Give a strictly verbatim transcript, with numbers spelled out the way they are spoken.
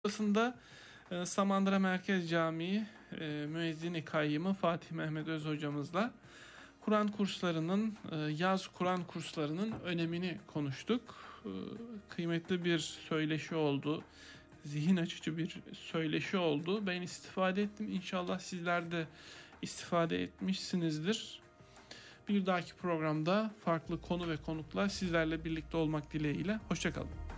Sonrasında e, Samandıra Merkez Camii e, Müezzin-i Kayyımı Fatih Mehmet Öz hocamızla Kur'an kurslarının, e, yaz Kur'an kurslarının önemini konuştuk. E, kıymetli bir söyleşi oldu. Zihin açıcı bir söyleşi oldu. Ben istifade ettim. İnşallah sizler de istifade etmişsinizdir. Bir dahaki programda farklı konu ve konukla sizlerle birlikte olmak dileğiyle. Hoşça kalın.